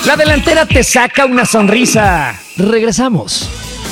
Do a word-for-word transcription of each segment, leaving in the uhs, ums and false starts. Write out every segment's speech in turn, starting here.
La delantera te saca una sonrisa. Regresamos.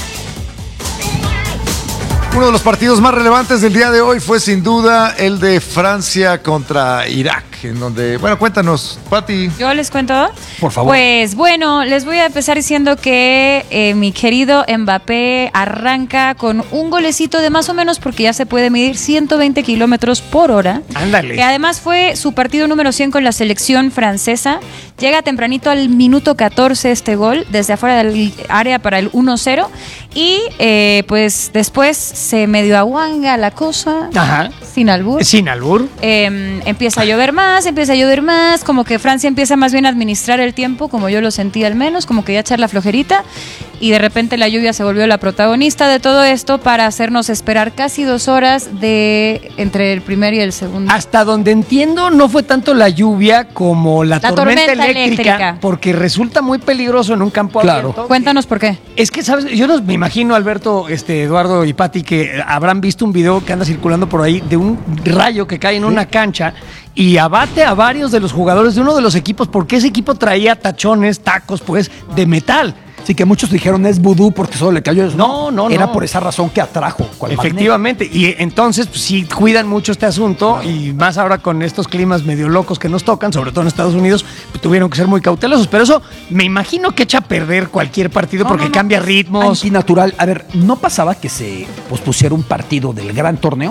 Uno de los partidos más relevantes del día de hoy fue sin duda el de Francia contra Irak, en donde, bueno, cuéntanos, Pati. ¿Yo les cuento? Por favor. Pues bueno, les voy a empezar diciendo que eh, mi querido Mbappé arranca con un golecito de más o menos, porque ya se puede medir ciento veinte kilómetros por hora. Ándale. Que además fue su partido número cien con la selección francesa. Llega tempranito al minuto catorce este gol, desde afuera del área para el uno cero. Y eh, pues después se medio aguanga la cosa. Ajá. Sin albur. Sin albur. Eh, empieza a llover más, empieza a llover más, como que Francia empieza más bien a administrar el tiempo, como yo lo sentí al menos, como que ya echar la flojerita, y de repente la lluvia se volvió la protagonista de todo esto para hacernos esperar casi dos horas de entre el primer y el segundo. Hasta donde entiendo, no fue tanto la lluvia como la, La tormenta, tormenta eléctrica, eléctrica. porque resulta muy peligroso en un campo Claro. abierto. Cuéntanos por qué. Es que, ¿sabes? Yo no, me imagino, Alberto, este, Eduardo y Pati, que habrán visto un video que anda circulando por ahí de un rayo que cae en una cancha y abate a varios de los jugadores de uno de los equipos, porque ese equipo traía tachones, tacos, pues, de metal. Sí, que muchos dijeron es vudú porque solo le cayó eso. No, no, Era no. por esa razón que atrajo. cual Efectivamente, y entonces pues, sí cuidan mucho este asunto, y más ahora con estos climas medio locos que nos tocan, sobre todo en Estados Unidos, pues, tuvieron que ser muy cautelosos, pero eso me imagino que echa a perder cualquier partido No, porque no, no. cambia ritmos. Antinatural. A ver, ¿no pasaba que se pospusiera un partido del gran torneo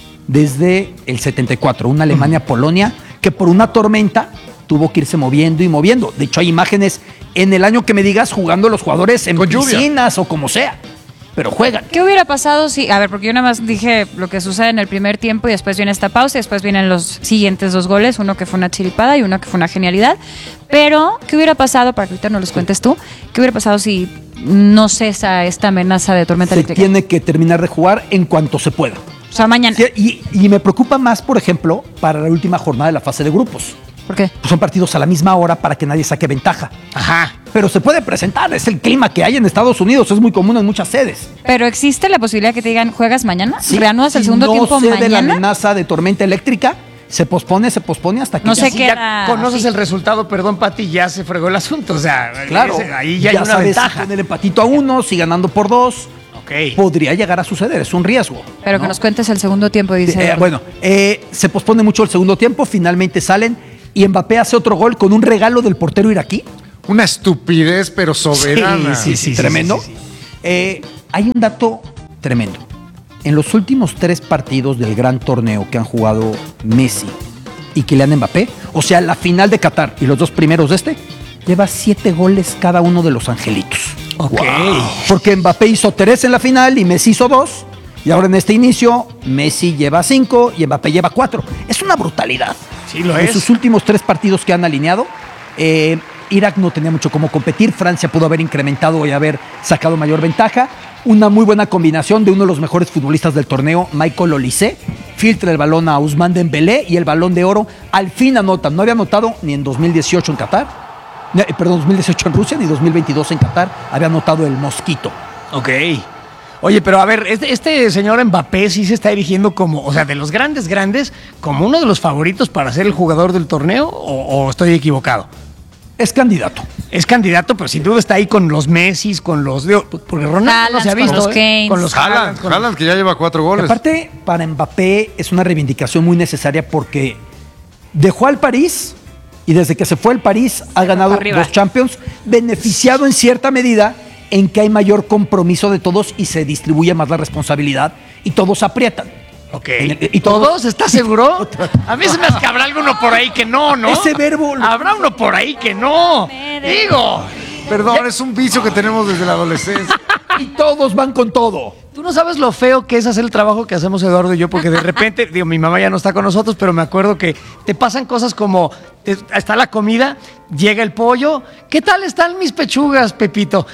desde el setenta y cuatro? Una Alemania-Polonia que por una tormenta tuvo que irse moviendo y moviendo. De hecho, hay imágenes en el año que me digas jugando los jugadores en Con lluvia. piscinas o como sea. Pero juegan. ¿Qué hubiera pasado si, a ver, porque yo nada más dije lo que sucede en el primer tiempo y después viene esta pausa y después vienen los siguientes dos goles, uno que fue una chiripada y uno que fue una genialidad, pero ¿qué hubiera pasado, para que ahorita no los cuentes tú, qué hubiera pasado si no cesa esta amenaza de tormenta Se eléctrica? tiene que terminar de jugar en cuanto se pueda. O sea, mañana. Sí, Y, y me preocupa más, por ejemplo, para la última jornada de la fase de grupos. ¿Por qué? Pues son partidos a la misma hora para que nadie saque ventaja. Ajá. Pero se puede presentar, es el clima que hay en Estados Unidos, es muy común en muchas sedes. Pero existe la posibilidad que te digan, ¿juegas mañana? Sí, ¿Reanudas el si segundo no tiempo cede la mañana? amenaza de tormenta eléctrica, se pospone, se pospone hasta que No ya sé Si qué ya era conoces así. el resultado, perdón, Pati, ya se fregó el asunto. O sea, Claro, ese- ahí ya, hay una sabes ventaja. si con el empatito a uno, si ganando por dos, Ok. podría llegar a suceder, es un riesgo. Pero que ¿no? nos cuentes el segundo tiempo, dice. Eh, bueno, eh, se pospone mucho el segundo tiempo, finalmente salen y Mbappé hace otro gol con un regalo del portero iraquí. Una estupidez, pero soberana. Sí, sí, sí, tremendo. sí, sí, sí. Eh, hay un dato tremendo. En los últimos tres partidos del gran torneo que han jugado Messi y Kylian Mbappé, o sea, la final de Qatar y los dos primeros de este, lleva siete goles cada uno de los angelitos. Ok. Porque Mbappé hizo tres en la final y Messi hizo dos. Y ahora en este inicio, Messi lleva cinco y Mbappé lleva cuatro. Es una brutalidad. Sí, lo En es. sus últimos tres partidos que han alineado, eh, Irak no tenía mucho cómo competir. Francia pudo haber incrementado y haber sacado mayor ventaja. Una muy buena combinación de uno de los mejores futbolistas del torneo, Michael Olise. Filtra el balón a Ousmane Dembélé y el Balón de Oro al fin anota. No había anotado ni en dos mil dieciocho en Qatar, eh, perdón, dos mil dieciocho en Rusia, ni dos mil veintidós en Qatar. Había anotado el Mosquito. Ok. Oye, pero a ver, este, este señor Mbappé sí se está erigiendo como, o sea, de los grandes, grandes, como uno de los favoritos para ser el jugador del torneo, o, o estoy equivocado. Es candidato. Es candidato, pero sin duda está ahí con los Messis, con los... digo, porque Ronaldo no se ha Haaland, visto. con los ¿eh? Kanes. Con los Haaland, Haaland, con- Haaland, que ya lleva cuatro Y goles. aparte, para Mbappé es una reivindicación muy necesaria porque dejó al París y desde que se fue al París ha ganado arriba. dos Champions, beneficiado en cierta medida en que hay mayor compromiso de todos y se distribuye más la responsabilidad y todos aprietan. Ok. En el- ¿Y todos? ¿Estás seguro? A mí se me hace que habrá alguno por ahí que no, ¿no? Ese verbo lo- Habrá uno por ahí que no. Digo. Perdón, es un vicio que tenemos desde la adolescencia. Y todos van con todo. Tú no sabes lo feo que es hacer el trabajo que hacemos Eduardo y yo, porque de repente, digo, mi mamá ya no está con nosotros, pero me acuerdo que te pasan cosas como, te- está la comida, llega el pollo, ¿qué tal están mis pechugas, Pepito?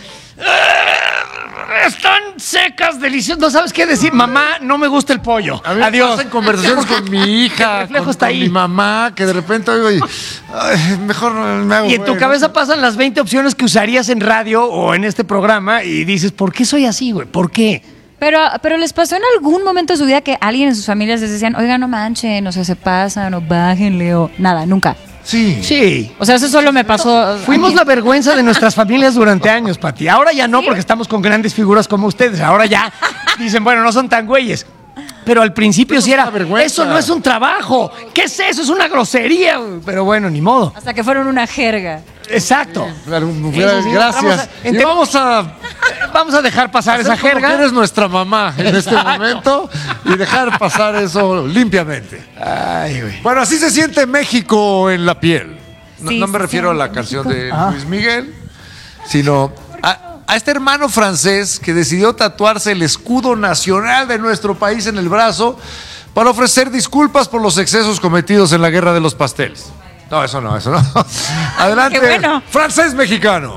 "Eh, Están secas, deliciosas. No sabes qué decir, mamá, no me gusta el pollo. A mí me Adiós. pasan conversaciones con mi hija, El reflejo con, está con ahí. mi mamá, que de repente oigo y ay, mejor me hago Y en tu güey, cabeza ¿no? pasan las veinte opciones que usarías en radio o en este programa y dices, ¿por qué soy así, güey? ¿Por qué? Pero, pero les pasó en algún momento de su vida que alguien en sus familias les decían, oiga, no manchen, o sea, se pasan, o bájenle, o nada, nunca. Sí. Sí. O sea, eso solo me pasó. Fuimos la vergüenza de nuestras familias durante años, Pati. Ahora ya no, porque estamos con grandes figuras como ustedes. Ahora ya dicen, bueno, no son tan güeyes. Pero al principio Pero sí es era, una vergüenza. eso no es un trabajo. ¿Qué es eso? Es una grosería. Pero bueno, ni modo. Hasta que fueron una jerga. Exacto. Claro, Sí, sí, sí. Gracias. Vamos a- Y vamos a Vamos a dejar pasar esa hacer como jerga. que eres nuestra mamá en este Exacto. momento y dejar pasar eso limpiamente. Ay, güey. Bueno, así se siente México en la piel. No, Sí, no me se refiero a la siente canción de Ah. Luis Miguel, sino a, a este hermano francés que decidió tatuarse el escudo nacional de nuestro país en el brazo para ofrecer disculpas por los excesos cometidos en la guerra de los pasteles. No, eso no, eso no. Adelante, Qué bueno. francés mexicano.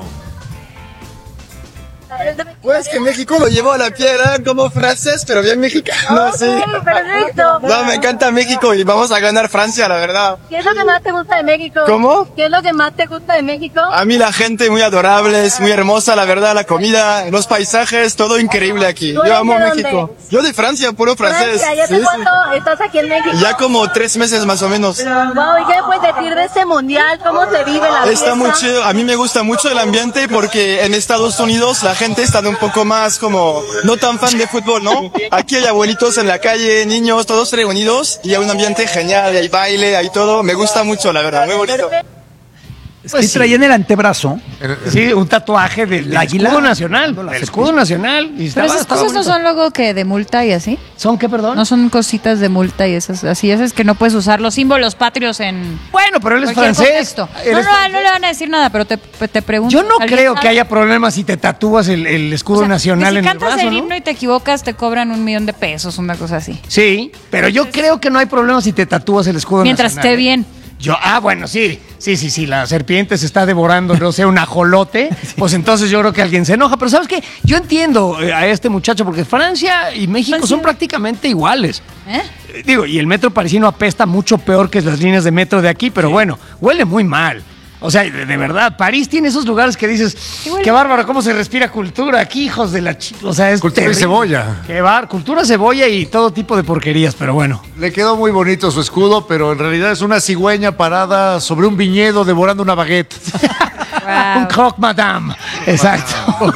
Pues que México lo llevó a la piedra como francés, pero bien mexicano, sí. Perfecto. No, me encanta México y vamos a ganar Francia, la verdad. ¿Qué es lo que más te gusta de México? ¿Cómo? ¿Qué es lo que más te gusta de México? A mí la gente muy adorable, es muy hermosa, la verdad, la comida, los paisajes, todo increíble aquí. ¿Tú Yo eres amo de México. dónde? Yo de Francia, puro francés. Francia, ¿ya Sí, hace sí. cuánto estás aquí en México? Ya como tres meses más o menos. Wow, ¿y qué puedes decir de este mundial? ¿Cómo se vive la fiesta? Está muy chido. A mí me gusta mucho el ambiente porque en Estados Unidos la gente está un poco más como no tan fan de fútbol, ¿no? Aquí hay abuelitos en la calle, niños, todos reunidos y hay un ambiente genial, hay baile, hay todo. Me gusta mucho, la verdad, muy bonito. Es Pues que sí. traía en el antebrazo. Sí, un tatuaje del, del águila. escudo nacional. Dando la El serpiente. escudo nacional. Y Pero estaba- esas estaba cosas no bonito. son luego que de multa y así. ¿Son qué, perdón? No son cositas de multa y esas así. Esas que no puedes usar los símbolos patrios en Bueno, pero él es cualquier francés. contexto. Él No, es no, a él francés. no le van a decir nada, pero te, te pregunto. Yo no ¿alguien creo sabe? que haya problemas si te tatúas el, el escudo O sea, nacional que en si el cantas brazo, el ¿no? himno y te equivocas, te cobran un millón de pesos, una cosa así. Sí, pero yo creo que no hay problema si te tatúas el escudo Mientras nacional. esté ¿eh? bien. Yo, ah, bueno, sí, sí, sí, sí, la serpiente se está devorando, no sé, un ajolote, pues entonces yo creo que alguien se enoja. Pero ¿sabes qué? Yo entiendo eh, a este muchacho, porque Francia y México Francia. son prácticamente iguales. ¿Eh? Eh, Digo, y el metro parisino apesta mucho peor que las líneas de metro de aquí, pero bueno, huele muy mal. O sea, de, de verdad, París tiene esos lugares que dices, huele. qué bárbaro, cómo se respira cultura aquí, hijos de la... chi-". O sea, es Cultura y terrible. cebolla. Qué bar, cultura, cebolla y todo tipo de porquerías, pero bueno. Le quedó muy bonito su escudo, pero en realidad es una cigüeña parada sobre un viñedo devorando una baguette. Un croque madame. Exacto.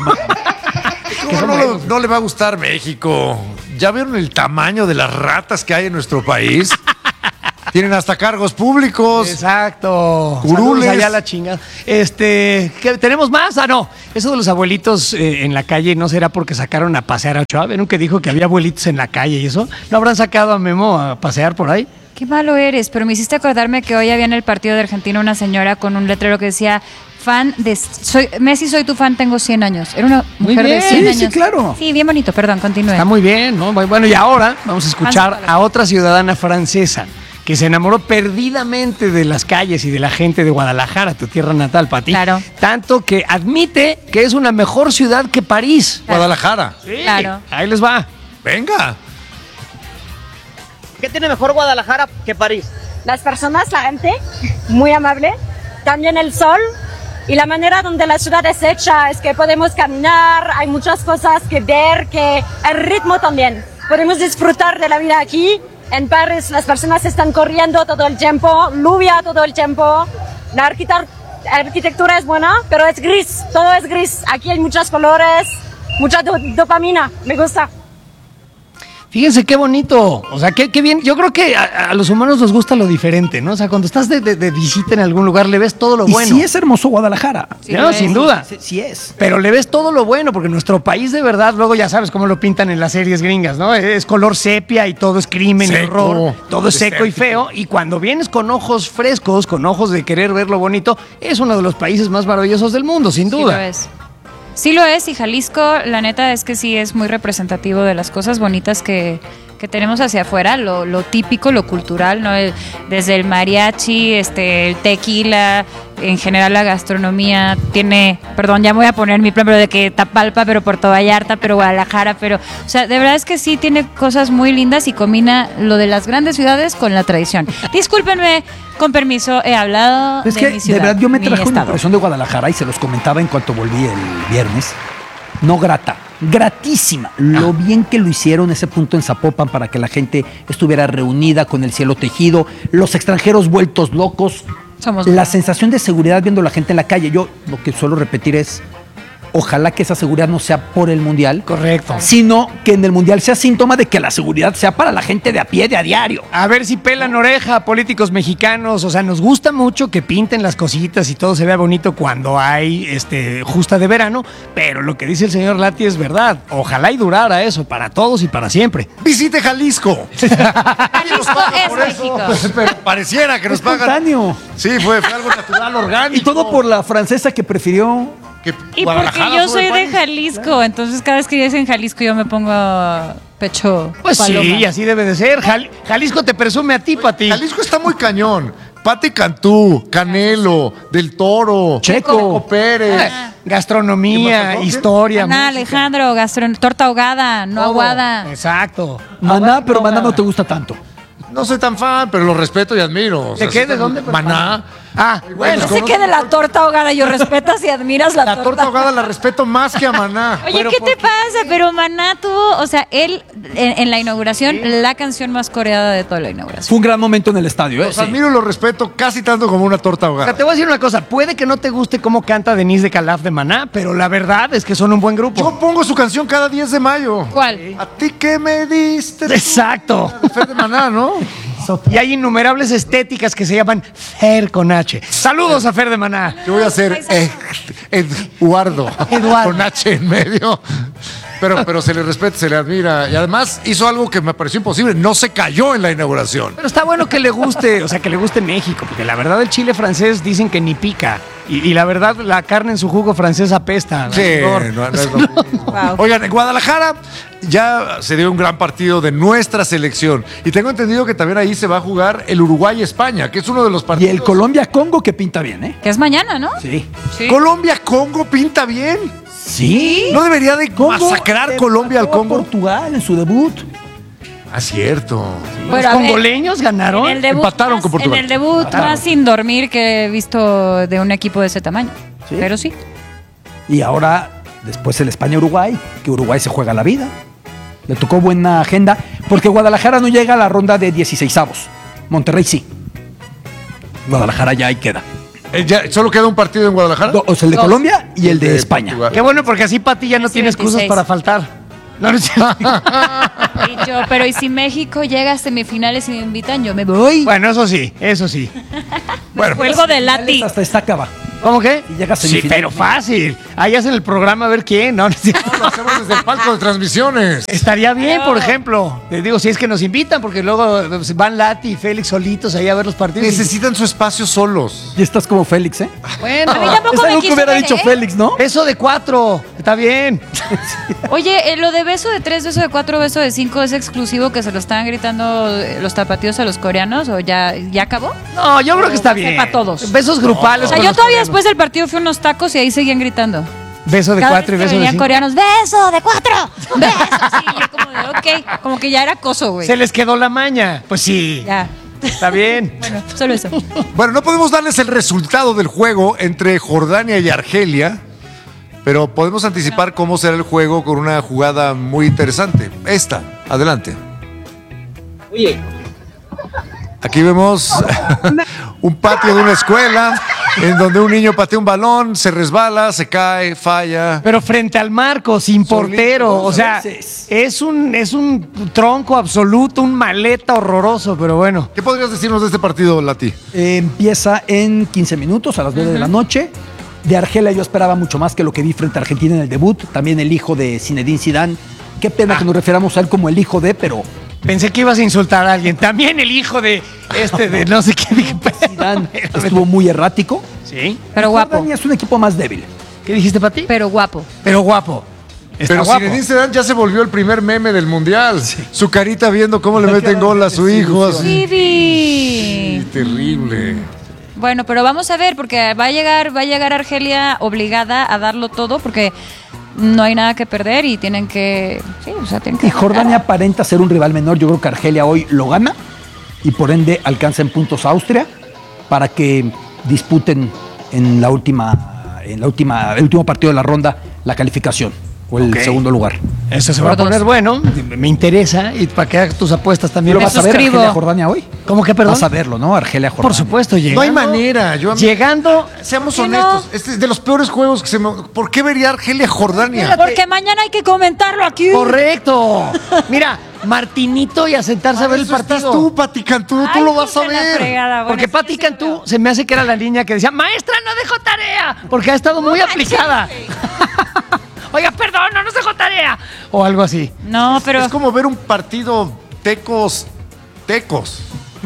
¿Cómo no, le- no le va a gustar México? ¿Ya vieron el tamaño de las ratas que hay en nuestro país? Tienen hasta cargos públicos. Exacto. Curules. Saludos allá a la chingada. Este, ¿qué, ¿tenemos más? Ah, no. Eso de los abuelitos eh, en la calle no será porque sacaron a pasear a Ochoa. ¿Vieron que dijo que había abuelitos en la calle y eso? ¿No habrán sacado a Memo a pasear por ahí? Qué malo eres, pero me hiciste acordarme que hoy había en el partido de Argentina una señora con un letrero que decía fan de soy Messi, soy tu fan, tengo cien años. Era una Muy mujer bien. de cien Sí, años. sí, claro. Sí, bien bonito, perdón, continúe. Está muy bien, ¿no? Bueno, y ahora vamos a escuchar a otra ciudadana francesa que se enamoró perdidamente de las calles y de la gente de Guadalajara, tu tierra natal, Pati. Claro. Tanto que admite que es una mejor ciudad que París. Guadalajara. Sí, Claro. ahí les va. Venga. ¿Qué tiene mejor Guadalajara que París? Las personas, la gente, muy amable. También el sol y la manera donde la ciudad es hecha, es que podemos caminar, hay muchas cosas que ver, que el ritmo también. Podemos disfrutar de la vida aquí. En París las personas están corriendo todo el tiempo, lluvia todo el tiempo. La arquitect- arquitectura es buena, pero es gris, todo es gris. Aquí hay muchos colores, mucha do- dopamina, me gusta. Fíjense qué bonito, o sea, qué, qué bien. Yo creo que a, a los humanos nos gusta lo diferente, ¿no? O sea, cuando estás de, de- de visita en algún lugar le ves todo lo Y bueno. sí es hermoso Guadalajara. Sí, No, lo es. sin duda. Sí, sí es. Pero le ves todo lo bueno, porque nuestro país de verdad, luego ya sabes cómo lo pintan en las series gringas, ¿no? Es color sepia y todo es crimen y Seco, horror, todo es seco y desértico. feo. Y cuando vienes con ojos frescos, con ojos de querer ver lo bonito, es uno de los países más maravillosos del mundo, sin Sí duda. lo es. Sí lo es, y Jalisco, la neta es que sí es muy representativo de las cosas bonitas que, que tenemos hacia afuera, lo, lo típico, lo cultural, ¿no? El- desde el mariachi, este, el tequila, en general la gastronomía tiene, perdón, ya me voy a poner mi plan, pero de que Tapalpa, pero Puerto Vallarta, pero Guadalajara, pero, o sea, de verdad es que sí tiene cosas muy lindas y combina lo de las grandes ciudades con la tradición. Discúlpenme, con permiso, he hablado Es de que mi ciudad, de verdad yo me mi trajo una estado. impresión de Guadalajara y se los comentaba en cuanto volví el viernes. No grata, gratísima. Lo bien que lo hicieron ese punto en Zapopan para que la gente estuviera reunida con el cielo tejido, los extranjeros vueltos locos. Somos la sensación de seguridad viendo a la gente en la calle. Yo lo que suelo repetir es, ojalá que esa seguridad no sea por el Mundial. Correcto. Sino que en el Mundial sea síntoma de que la seguridad sea para la gente de a pie, de a diario. A ver si pelan oreja a políticos mexicanos. O sea, nos gusta mucho que pinten las cositas y todo se vea bonito cuando hay este, justa de verano, pero lo que dice el señor Lati es verdad. Ojalá y durara eso para todos y para siempre. Visite Jalisco. Jalisco es México. Pero pareciera que nos Es pagan. espontáneo. Sí, fue, fue algo natural, orgánico. Y todo por la francesa que prefirió. Que Y porque Guadalajara yo sobre soy de París. Jalisco, entonces cada vez que dicen Jalisco yo me pongo pecho Pues paloma. sí, así debe de ser. Jal- Jalisco te presume a ti, Pati. Jalisco está muy cañón. Pati Cantú, Canelo, Del Toro, Checo. Checo Pérez. Ah, Gastronomía, ¿Qué más? historia. Ana, música. Alejandro, gastron torta ahogada, no Todo. aguada. Exacto. Maná, pero Maná ahogada. no te gusta tanto. No soy tan fan, pero lo respeto y admiro. O sea, ¿De qué? sí ¿De está dónde? muy- Maná. Ah, bueno. No sé qué de la torta ahogada. Yo respetas y admiras la, La torta ahogada la respeto más que a Maná. Oye, Pero ¿qué ¿por te qué? pasa? Pero Maná tuvo, o sea, él en, en la inauguración, la canción más coreada de toda la inauguración. Fue un gran momento en el estadio, ¿eh? Los admiro y los respeto casi tanto como una torta O sea, ahogada. te voy a decir una cosa. Puede que no te guste cómo canta Denise de Calaf de Maná, pero la verdad es que son un buen grupo. Yo pongo su canción cada diez de mayo. ¿Cuál? A ti que me diste. Exacto. Fer de Maná, ¿no? Y hay innumerables estéticas que se llaman Fer con H. Saludos a Fer de Maná. Yo voy a hacer eh, Eduardo. Eduardo. Con H en medio. Pero, pero se le respeta, se le admira. Y además hizo algo que me pareció imposible. No se cayó en la inauguración. Pero está bueno que le guste, o sea, que le guste México, porque la verdad el chile francés dicen que ni pica. Y, y la verdad la carne en su jugo francés apesta. Sí, Rigor. no, no es lo mismo. Wow. Oigan, en Guadalajara ya se dio un gran partido de nuestra selección. Y tengo entendido que también ahí se va a jugar el Uruguay-España, que es uno de los Y partidos. el Colombia-Congo que pinta bien, ¿eh? Que es mañana, ¿no? Sí. Sí. Colombia-Congo pinta bien. Sí. No debería de masacrar le Colombia al empató a Congo. Portugal en su debut. Ah, cierto. Los Bueno, a ver, congoleños ganaron. En el debut, Empataron más, con Portugal. En el debut Empataron. más sin dormir que he visto de un equipo de ese tamaño. Sí. Pero sí. Y ahora, después el España-Uruguay, que Uruguay se juega la vida. Le tocó buena agenda, porque Guadalajara no llega a la ronda de dieciseisavos. Monterrey sí. Guadalajara ya ahí queda. Eh, ya, ¿Solo queda un partido en Guadalajara? Do- o sea, el de Dos. Colombia y el de, De España. Portugal. Qué bueno, porque así Pati ya no Sí, tiene excusas veintiséis. para faltar. No, no es cierto. Y yo, pero ¿y si México llega a semifinales y me invitan? Yo me voy. Bueno, eso sí, eso sí. Bueno, Cuelgo de Lati. Hasta esta acaba. ¿Cómo que? Y llega a Sí, semifinales. pero fácil. Ahí hacen el programa a ver quién. No, no es cierto. lo hacemos desde el palco de transmisiones. Estaría bien, Pero- por ejemplo. Les digo, si es que nos invitan, porque luego pues, van Lati y Félix solitos ahí a ver los partidos. Necesitan su espacio solos. Y estás como Félix, ¿eh? Bueno, A mí tampoco Es me algo que quiso hubiera ver, dicho ¿eh? Félix, ¿no? eso de cuatro. Está bien. Oye, eh, lo de beso de tres, beso de cuatro, beso de cinco es exclusivo que se lo están gritando eh, los tapatíos a los coreanos o ya, ya acabó. No, yo creo que está va a ser bien. para todos. Besos grupales. O sea, con yo los todavía coreanos. después del partido fui a unos tacos y ahí seguían gritando. Beso de Cada cuatro y vez que beso de venían cinco. coreanos, beso de cuatro, beso. Sí, yo como de, ok, como que ya era acoso, güey. Se les quedó la maña. Pues sí. Ya. Está bien. Bueno, solo eso. Bueno, no podemos darles el resultado del juego entre Jordania y Argelia, pero podemos anticipar cómo será el juego con una jugada muy interesante. Esta, adelante. Oye, Aquí vemos un patio de una escuela en donde un niño patea un balón, se resbala, se cae, falla. Pero frente al marco, sin portero. O sea, veces. es un, es un tronco absoluto, un maleta horroroso, pero bueno. ¿Qué podrías decirnos de este partido, Lati? Eh, empieza en quince minutos, a las nueve de la noche. De Argelia yo esperaba mucho más que lo que vi frente a Argentina en el debut. También el hijo de Zinedine Zidane. Qué pena que nos refiramos a él como el hijo de, pero Pensé que ibas a insultar a alguien. También el hijo de este, de no sé qué. dije, Zidane estuvo muy errático. Sí. Pero guapo. Jordania es un equipo más débil. ¿Qué dijiste, Pati? Pero guapo. Pero guapo. Está Pero guapo. Zinedine Zidane ya se volvió el primer meme del mundial. Su carita viendo cómo le meten gol a su hijo. Así. Vivi. Terrible. Bueno, pero vamos a ver, porque va a llegar, va a llegar Argelia obligada a darlo todo, porque no hay nada que perder y tienen que. Sí, o sea, tienen que. Y Jordania aparenta ser un rival menor. Yo creo que Argelia hoy lo gana y por ende alcanza en puntos a Austria para que disputen en la última, en la última, el último partido de la ronda la calificación o el Ok. segundo lugar. Eso se va a Por poner dos. bueno, me interesa, y para que hagas tus apuestas también. ¿Lo Me vas a ver suscribo. Argelia Jordania hoy? ¿Cómo que, perdón? Vas a verlo, ¿no? Argelia Jordania. Por supuesto, llegando. No hay manera. Yo, Llegando. seamos ¿Por qué honestos. no? Este es de los peores juegos que se me. ¿Por qué vería Argelia Jordania? Porque mañana hay que comentarlo aquí. Correcto. Mira, Martinito y a sentarse a ver el Eso estás partido. tú, Pati Cantú, tú Ay, lo vas a hija de la ver. fregada. Bueno, Porque sí, Pati sí, Cantú lo veo. se me hace que era la niña que decía, maestra, no dejó tarea, porque ha estado muy aplicada. Oiga, perdón, no nos dejó tarea. O algo así. No, pero Es como ver un partido tecos, tecos.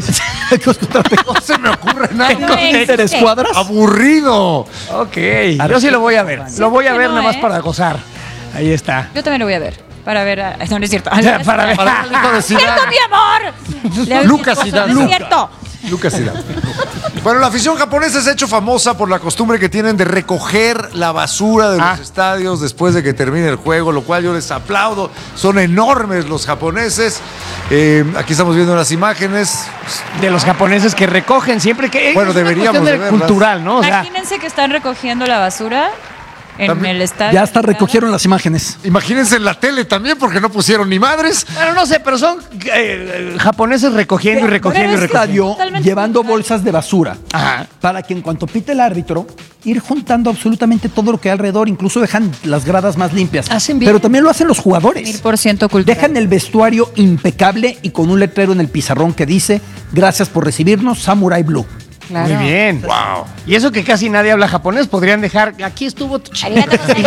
No se me ocurre nada. No existe. ¿Interescuadras? Aburrido. Ok, yo sí lo voy a ver. Lo voy a que ver no, nada más ¿eh? para gozar. Ahí está. yo también lo voy a ver. Para ver. A... No, no es cierto. Para ver. Para el hijo de ¡Cierto, Zidane. mi amor! Le hago Lucas mi esposo, Zidane. No es Luca. cierto. Lucas Zidane. Bueno, la afición japonesa se ha hecho famosa por la costumbre que tienen de recoger la basura de Ah. los estadios después de que termine el juego, lo cual yo les aplaudo. Son enormes los japoneses. Eh, aquí estamos viendo las imágenes. De los japoneses que recogen siempre que. Bueno, es una deberíamos cuestión de de verlas. cultural, ¿no? O sea, Imagínense que están recogiendo la basura en También- el estadio. Ya hasta recogieron las imágenes. Imagínense en la tele también, porque no pusieron ni madres. bueno, no sé, pero son eh, eh, japoneses recogiendo y recogiendo y Pero es que recogiendo. Estadio Totalmente llevando cultural. bolsas de basura. Ajá. Para que en cuanto pite el árbitro, ir juntando absolutamente todo lo que hay alrededor. Incluso dejan las gradas más limpias. Hacen bien. Pero también lo hacen los Mil jugadores. por ciento cultural. Dejan el vestuario impecable y con un letrero en el pizarrón que dice: gracias por recibirnos, Samurai Blue. Claro. Muy bien. Wow. Y eso que casi nadie habla japonés, podrían dejar, aquí estuvo tu chica.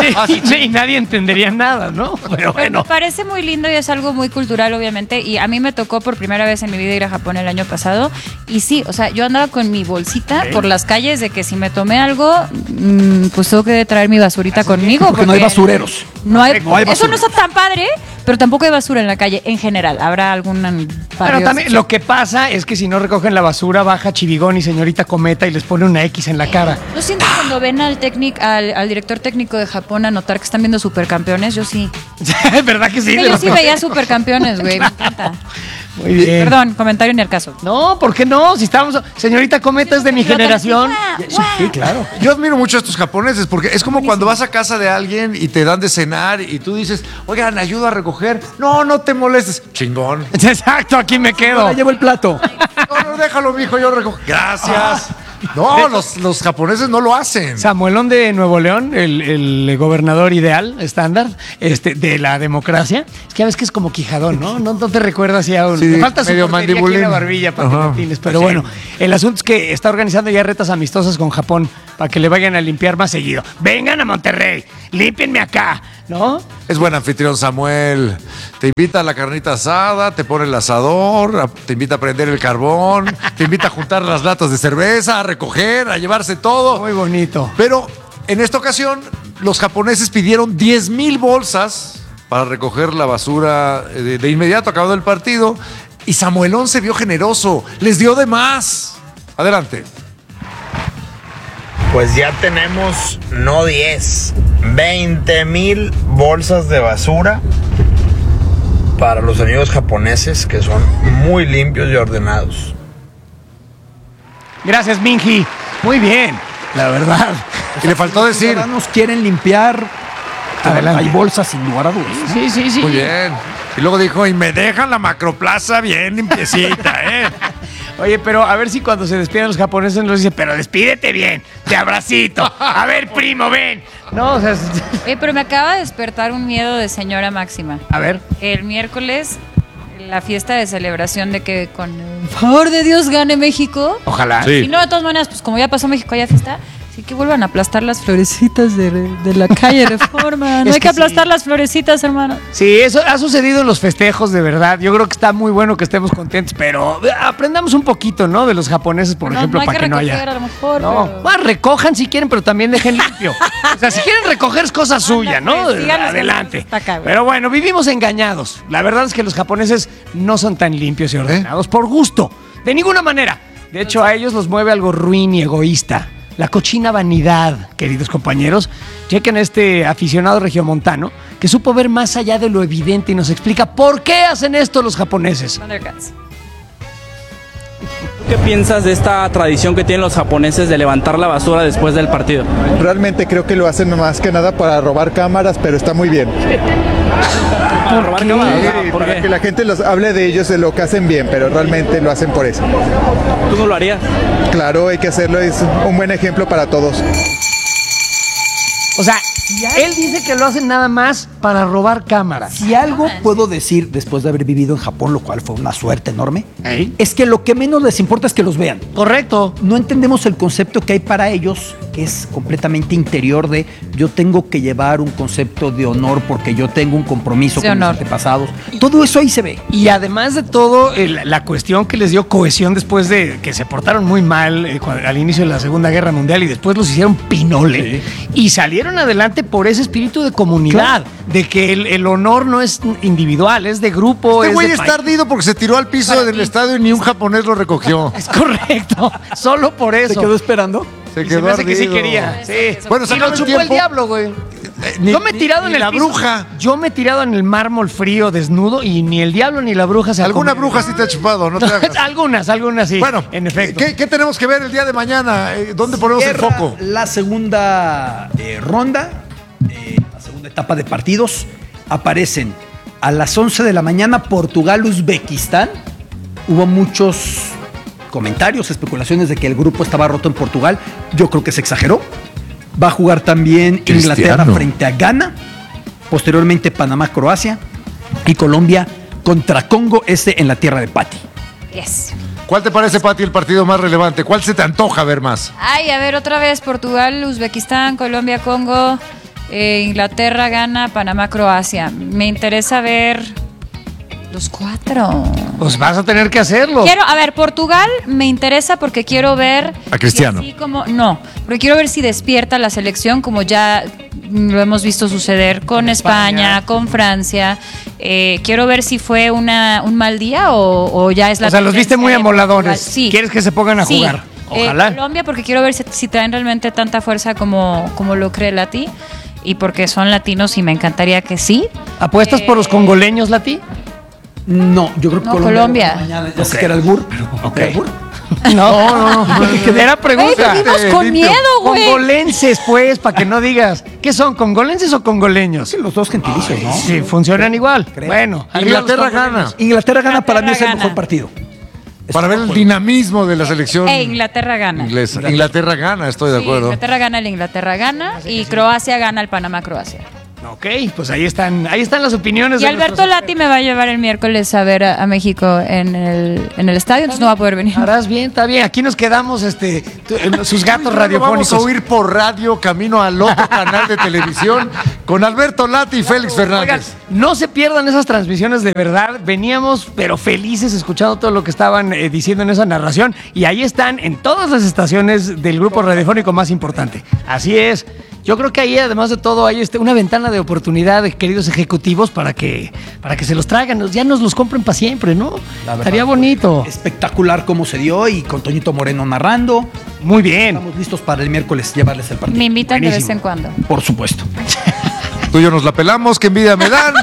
y, y nadie entendería nada, ¿no? Pero Pero bueno. me parece muy lindo y es algo muy cultural, obviamente. Y a mí me tocó por primera vez en mi vida ir a Japón el año pasado. Y sí, o sea, yo andaba con mi bolsita por las calles de que si me tomé algo, mm, pues tengo que traer mi basurita conmigo. Porque no hay basureros. No hay, No hay eso no basura. está tan padre, pero tampoco hay basura en la calle en general. Habrá algún. Pero también lo que pasa es que si no recogen la basura, baja Chivigón y señorita Cometa y les pone una X en la cara. ¿No siento cuando ven al, técnic, al, al director técnico de Japón a notar que están viendo supercampeones? Yo sí. ¿Verdad que sí? Sí, yo sí veía supercampeones, güey. Me encanta. Muy bien. Perdón, comentario ni al caso. No, ¿por qué no? Si estábamos. Señorita Cometa es de mi generación. Sí, claro. Yo admiro mucho a estos japoneses porque es como cuando vas a casa de alguien y te dan de cenar y tú dices, oigan, ayuda a recoger. No, no te molestes. Chingón. Exacto, aquí me quedo. Ahora llevo el plato. No, no, déjalo, mijo, yo recojo. Gracias. No, los, los japoneses no lo hacen. Samuelón de Nuevo León, el, el gobernador ideal, estándar, este, de la democracia. Es que ya ves que es como Quijadón, ¿no? No, no te recuerdas ya un. Sí, me falta su medio portería aquí en la mandibulín. barbilla para que Ajá. Martínez. Pero Sí. bueno, el asunto es que está organizando ya retas amistosas con Japón para que le vayan a limpiar más seguido. Vengan a Monterrey, límpienme acá, ¿no? Es buen anfitrión, Samuel. Te invita a la carnita asada, te pone el asador, a- te invita a prender el carbón, te invita a juntar las latas de cerveza, a recoger, a llevarse todo. Muy bonito. Pero en esta ocasión, los japoneses pidieron diez mil bolsas para recoger la basura eh, de, de inmediato, acabado el partido. Y Samuelón se vio generoso, les dio de más. Adelante. Pues ya tenemos no diez, veinte mil bolsas de basura para los amigos japoneses que son muy limpios y ordenados. Gracias, Minji. Muy bien, la verdad. Y le faltó Los decir, ciudadanos quieren limpiar. Adelante. Hay bolsas sin lugar a dudas. Sí, sí, sí. muy bien. Y luego dijo, y me dejan la macroplaza bien limpiecita, ¿eh? Oye, pero a ver si cuando se despiden los japoneses nos dice, pero despídete bien, te abracito. A ver, primo, ven. No, o sea, es- Eh, pero me acaba de despertar un miedo de señora Máxima. a ver. El miércoles, la fiesta de celebración de que con el favor de Dios gane México. Ojalá. Sí. Y no, de todas maneras, pues como ya pasó México, ya fiesta. Así que vuelvan a aplastar las florecitas de, de la calle Reforma. No Es hay que, que aplastar sí. las florecitas, hermano. Sí, eso ha sucedido en los festejos, de verdad. Yo creo que está muy bueno que estemos contentos, pero aprendamos un poquito, ¿no? De los japoneses, por No, ejemplo, no hay para que que, no recoger, haya. a lo mejor, No, pero- bueno, recojan si quieren, pero también dejen limpio. O sea, si quieren recoger es cosa suya, ¿no? pues, díganos que Adelante. está acá, güey. Pero bueno, vivimos engañados. La verdad es que los japoneses no son tan limpios y ordenados por gusto. De ninguna manera. De hecho, a ellos los mueve algo ruin y egoísta. La cochina vanidad, queridos compañeros. Chequen a este aficionado regiomontano que supo ver más allá de lo evidente y nos explica por qué hacen esto los japoneses. Thundercats. ¿Qué piensas de esta tradición que tienen los japoneses de levantar la basura después del partido? Realmente creo que lo hacen más que nada para robar cámaras, pero está muy bien. Para robar cámaras. Sí, ¿Por para qué? que la gente los hable de ellos, de lo que hacen bien, pero realmente lo hacen por eso. ¿Tú no lo harías? Claro, hay que hacerlo, es un buen ejemplo para todos. O sea, él dice que lo hacen nada más para robar cámaras. Si algo puedo decir después de haber vivido en Japón, lo cual fue una suerte enorme, ¿Eh? es que lo que menos les importa es que los vean. Correcto. No entendemos el concepto que hay para ellos, que es completamente interior de yo tengo que llevar un concepto de honor porque yo tengo un compromiso De con honor. mis antepasados. Todo eso ahí se ve. Y además de todo, el- la cuestión que les dio cohesión después de que se portaron muy mal eh, cuando- al inicio de la Segunda Guerra Mundial y después los hicieron pinole. Y salieron adelante por ese espíritu de comunidad, de que el, el honor no es individual, es de grupo. Este es güey de está país. ardido porque se tiró al piso Para del ti. estadio y ni un japonés lo recogió. Es correcto, solo por eso. Se quedó esperando. Se Y se quedó me hace que sí ardido. quería. Sí. Bueno, se y lo acaba el chupó el tiempo. diablo, güey. Eh, ni- Yo me he tirado ni- en ni el la piso. bruja. Yo me he tirado en el mármol frío, desnudo, y ni el diablo ni la bruja se Alguna acomen. bruja sí te ha chupado, no te hagas. algunas, algunas sí. Bueno, en efecto. ¿qué, qué tenemos que ver el día de mañana? Eh, ¿Dónde ponemos el Cierra foco? La segunda eh, ronda, eh, la segunda etapa de partidos, aparecen a las once de la mañana Portugal-Uzbekistán. Hubo muchos comentarios, especulaciones de que el grupo estaba roto en Portugal. Yo creo que se exageró. Va a jugar también Cristiano. Inglaterra frente a Ghana. Posteriormente Panamá-Croacia. Y Colombia contra Congo, este en la tierra de Pati. Yes. ¿Cuál te parece, Pati, el partido más relevante? ¿Cuál se te antoja ver más? Ay, a ver, otra vez Portugal, Uzbekistán, Colombia, Congo, eh, Inglaterra, Ghana, Panamá, Croacia. Me interesa ver los cuatro. Pues vas a tener que hacerlo. Quiero, a ver, Portugal me interesa porque quiero ver A Cristiano. si así como no, porque quiero ver si despierta la selección como ya lo hemos visto suceder con, Con España, España. con Francia. Eh, quiero ver si fue una, un mal día o, o ya es la O sea, los viste tendencia muy de amoladones. Portugal. Sí. ¿Quieres que se pongan a Sí. jugar? Eh, Ojalá. Colombia porque quiero ver si, si traen realmente tanta fuerza como, como lo cree Lati y porque son latinos y me encantaría que sí. ¿Apuestas por los Eh, congoleños, Lati? No, yo creo que No, Colombia. Colombia. Mañana, ya sé que era el Bur. Ok. ¿Era el Bur? No, no, no. Era Güey, pregunta. vivimos con limpio. miedo, güey. Congolenses, pues, para que no digas. ¿Qué son, congolenses o congoleños? Sí, los dos gentilicios, ¿no? Sí, funcionan igual. Creo. Bueno, Inglaterra arriba los gana. congoleños. Inglaterra gana, para mí es el Inglaterra mejor gana. partido. Para ver el dinamismo de la selección E Inglaterra gana. inglesa. Inglaterra gana, estoy de Sí, acuerdo. Inglaterra gana, el Inglaterra gana y Croacia gana el Panamá Croacia. Ok, pues ahí están, ahí están las opiniones. Y de Alberto nuestros- Lati me va a llevar el miércoles a ver a, a México en el, en el estadio, entonces no va a poder venir. Harás bien, está bien. Aquí nos quedamos, este, tu- en sus gatos Lo radiofónicos. vamos a oír por radio, camino al otro canal de televisión, con Alberto Lati y Félix Oigan, Fernández. no se pierdan esas transmisiones de verdad. Veníamos, pero felices, escuchando todo lo que estaban eh, diciendo en esa narración. Y ahí están en todas las estaciones del grupo radiofónico más importante. Así es. Yo creo que ahí, además de todo, hay este, una ventana de oportunidad, queridos ejecutivos, para que, para que se los traigan. Ya nos los compren para siempre, ¿no? La verdad, Estaría bonito. Espectacular cómo se dio y con Toñito Moreno narrando. Muy bien. Estamos listos para el miércoles llevarles el partido. Me invitan de vez Buenísimo. en cuando. Por supuesto. Tú y yo nos la pelamos, qué envidia me dan.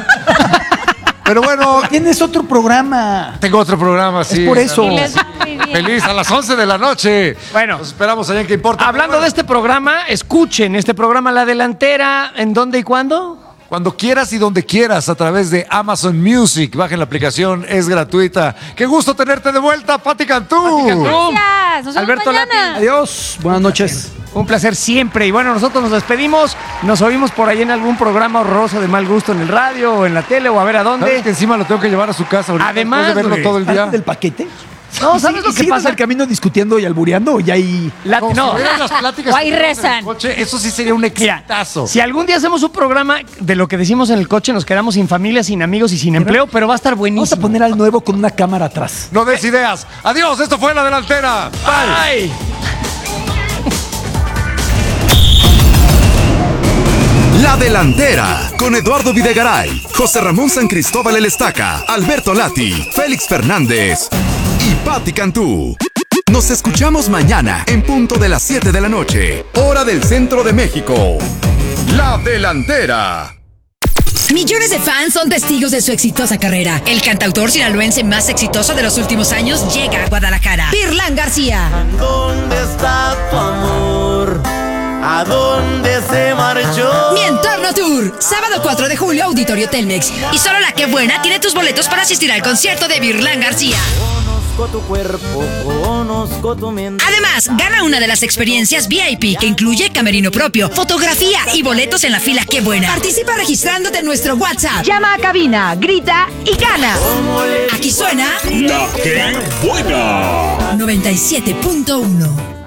Pero bueno, Tienes otro programa. tengo otro programa, sí. Es por eso. Y les va muy bien. Feliz a las once de la noche. Bueno. Nos esperamos allá en Que Importa. Hablando Pero de este programa, escuchen este programa La Delantera. ¿En dónde y cuándo? Cuando quieras y donde quieras a través de Amazon Music. Bajen la aplicación, es gratuita. Qué gusto tenerte de vuelta, Pati Cantú. Gracias. Nos vemos Alberto mañana. Adiós. Buenas noches. Un placer siempre. Y bueno, nosotros nos despedimos. Nos oímos por ahí en algún programa horroroso de mal gusto en el radio o en la tele o a ver a ¿Sabes dónde. que encima lo tengo que llevar a su casa ahorita? Además, después de verlo güey. todo el día. ¿Parte del paquete? No, ¿sabes ¿Y lo que sigues pasa? el camino discutiendo y albureando o ya hay... La- Como no. si fueran las pláticas O ahí que tenemos en el rezan. coche, eso sí sería un Mira, exitazo. si algún día hacemos un programa de lo que decimos en el coche, nos quedamos sin familia, sin amigos y sin empleo, pero va a estar Vamos a buenísimo. poner al nuevo con una cámara atrás. No des ideas. Adiós, esto fue La Delantera. Bye. Bye. La Delantera, con Eduardo Videgaray, José Ramón San Cristóbal El Estaca, Alberto Lati, Félix Fernández y Pati Cantú. Nos escuchamos mañana en punto de las siete de la noche, hora del centro de México. La Delantera. Millones de fans son testigos de su exitosa carrera. El cantautor sinaloense más exitoso de los últimos años llega a Guadalajara. Pirlán García. ¿Dónde está tu amor? ¿A dónde se marchó? Mi entorno Ritmo Tour, sábado cuatro de julio, Auditorio Telmex. Y solo la que buena tiene tus boletos para asistir al concierto de Virlán García. Tu cuerpo, conozco tu mente. Además, gana una de las experiencias V I P que incluye camerino propio, fotografía y boletos en la fila Qué Buena. Participa registrándote en nuestro WhatsApp. Llama a cabina, grita y gana. Aquí suena La Qué Buena. noventa y siete punto uno.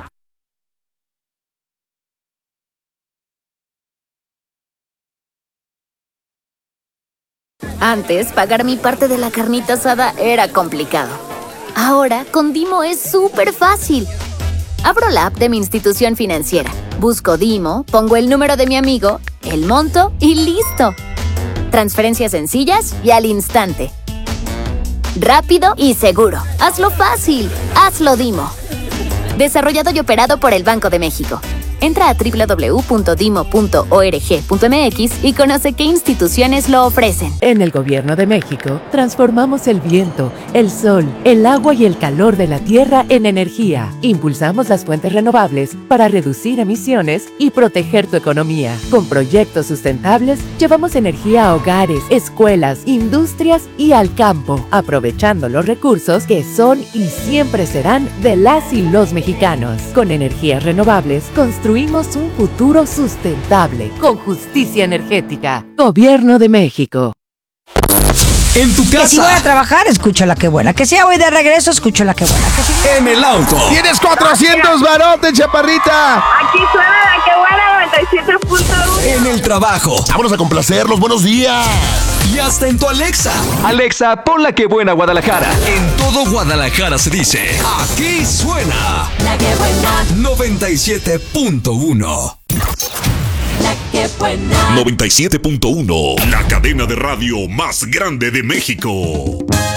Antes, pagar mi parte de la carnita asada era complicado. Ahora, con Dimo es súper fácil. Abro la app de mi institución financiera, busco Dimo, pongo el número de mi amigo, el monto y ¡listo! Transferencias sencillas y al instante. Rápido y seguro. Hazlo fácil. Hazlo Dimo. Desarrollado y operado por el Banco de México. Entra a doble u doble u doble u punto dimo punto org punto m x y conoce qué instituciones lo ofrecen. En el Gobierno de México, transformamos el viento, el sol, el agua y el calor de la tierra en energía. Impulsamos las fuentes renovables para reducir emisiones y proteger tu economía. Con proyectos sustentables, llevamos energía a hogares, escuelas, industrias y al campo, aprovechando los recursos que son y siempre serán de las y los mexicanos. Con energías renovables, construimos Construimos un futuro sustentable con justicia energética. Gobierno de México. En tu casa. Que si voy a trabajar, escucho La Qué Buena. Que si ya voy de regreso, escucho La Qué Buena. Que si... En el auto. Tienes cuatrocientos barotes, chaparrita. Aquí suena La Qué Buena noventa y siete punto uno. En el trabajo. Vámonos a complacerlos. Buenos días. Y hasta en tu Alexa. Alexa, pon La Qué Buena Guadalajara. En todo Guadalajara se dice, aquí suena La Qué Buena noventa y siete punto uno. La Qué Buena noventa y siete punto uno. La cadena de radio más grande de México.